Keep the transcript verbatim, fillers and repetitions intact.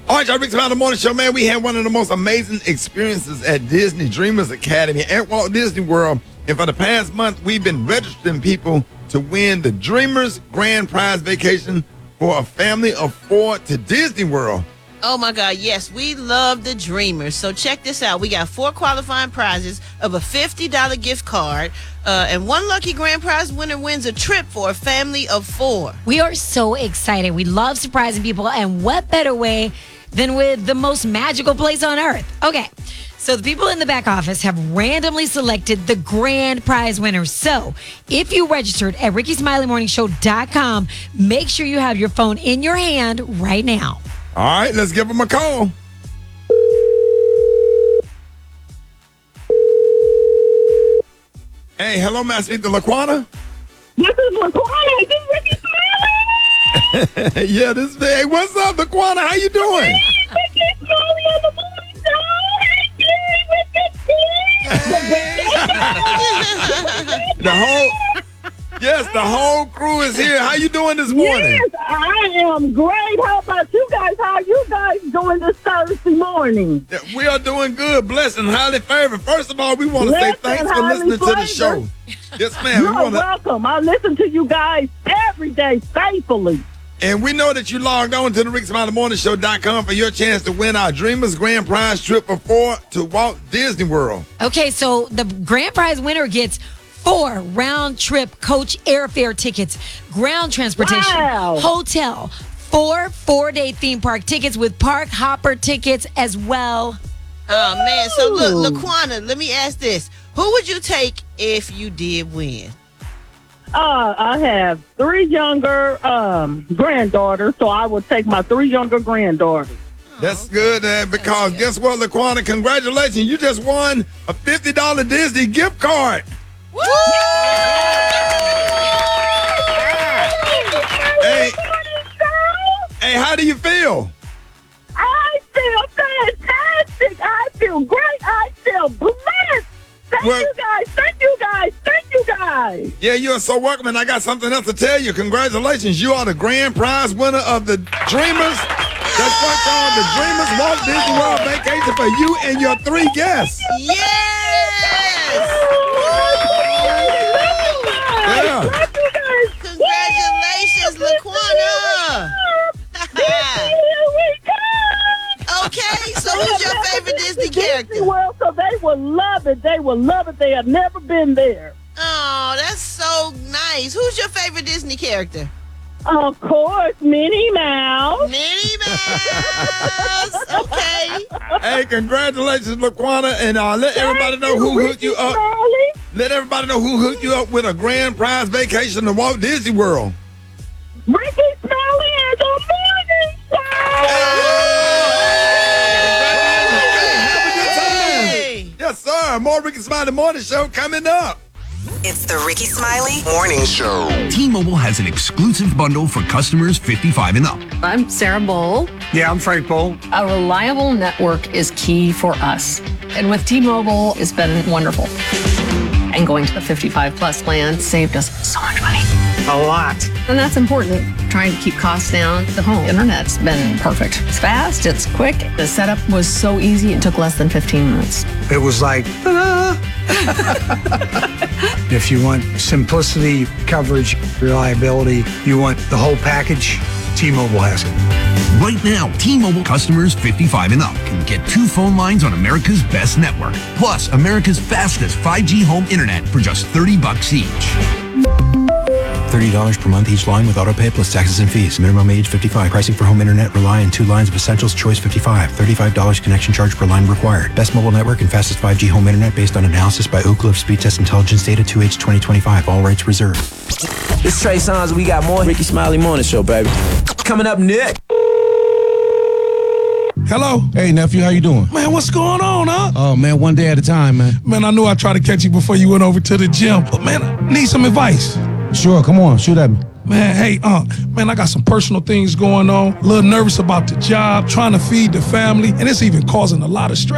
All right, y'all, Rick Smiley Morning Show, man. We had one of the most amazing experiences at Disney Dreamers Academy at Walt Disney World. And for the past month, we've been registering people to win the Dreamers Grand Prize Vacation for a family of four to Disney World. Oh, my God, yes, we love the Dreamers. So check this out. We got four qualifying prizes of a fifty dollars gift card, uh, and one lucky grand prize winner wins a trip for a family of four. We are so excited. We love surprising people, and what better way than with the most magical place on earth? Okay, so the people in the back office have randomly selected the grand prize winners. So if you registered at Ricky Smiley Morning Show dot com, make sure you have your phone in your hand right now. All right, let's give them a call. Hey, hello, Master LaQuana. This is LaQuana. Is this Ricky Smiley? Yeah, this is, hey, what's up, LaQuana? How you doing? Hey, Ricky Smiley on the morning show. Hey, Ricky. The whole, yes, the whole crew is here. How you doing this morning? Yes, I am great. How about you guys? How are you guys doing this Thursday morning? Yeah, we are doing good, blessed and highly favored. First of all, we want to say Blessed thanks and for highly listening to the favored. show. Yes, ma'am. We You're wanna, welcome. I listen to you guys every day faithfully. and we know that you logged on to the Rick Smiley Morning Show dot com for your chance to win our Dreamers Grand Prize trip for four to Walt Disney World. Okay, so the grand prize winner gets four round-trip coach airfare tickets, ground transportation, Wow. hotel, four four-day theme park tickets with park hopper tickets as well. Oh, man. So, look, Ooh. LaQuana, let me ask this. Who would you take if you did win? Uh, I have three younger um, granddaughters, so I would take my three younger granddaughters. That's good, man, because guess what, LaQuana? Congratulations. You just won a fifty dollars Disney gift card. Woo! Hey, hey, how do you feel? I feel fantastic. I feel great. I feel blessed. Thank Well- you guys. Thank you guys. Thank you guys. Yeah, you are so welcome, and I got something else to tell you. Congratulations. You are the grand prize winner of the Dreamers. That's what's called the Dreamers Walt Disney World Vacation for you and your three guests. Yes! Yeah. Thank you guys. Congratulations, LaQuana! Here we go. Okay, so who's your favorite Disney Disney character? World, so they will love it. They will love it. They have never been there. Oh, that's so nice. Who's your favorite Disney character? Of course, Minnie Mouse. Minnie Mouse. Okay. Hey, congratulations, LaQuana, and uh, let everybody know who hooked you up. Smiley. Let everybody know who hooked you up with a grand prize vacation to Walt Disney World. Ricky Smiley and the Morning Show. Hey. Yes, sir. More Ricky Smiley Morning Show coming up. It's the Ricky Smiley Morning Show. T-Mobile has an exclusive bundle for customers fifty-five and up. I'm Sarah Bowl. Yeah, I'm Frank Bowl. A reliable network is key for us. And with T-Mobile, it's been wonderful. And going to the fifty-five plus plan saved us so much money. A lot. And that's important. Trying to keep costs down. The home internet's been perfect. It's fast, it's quick. The setup was so easy, it took less than fifteen minutes. It was like, ah. If you want simplicity, coverage, reliability, you want the whole package, T-Mobile has it. Right now, T-Mobile customers fifty-five and up can get two phone lines on America's best network, plus America's fastest five G home internet for just thirty bucks each. thirty dollars per month each line with autopay plus taxes and fees. Minimum age fifty-five. Pricing for home internet rely on two lines of Essentials Choice fifty-five. thirty-five dollars connection charge per line required. Best mobile network and fastest five G home internet based on analysis by Oak Cliff Speed Test Intelligence Data two H twenty twenty-five. All rights reserved. It's Trey Songz. We got more Ricky Smiley Morning Show, baby. Coming up next. Hello. Hey, nephew, how you doing? Man, what's going on, huh? Oh, man, one day at a time, man. Man, I knew I'd try to catch you before you went over to the gym. But, man, I need some advice. Sure, come on, shoot at me. Man, hey, uh, man, I got some personal things going on. A little nervous about the job, trying to feed the family, and it's even causing a lot of stress.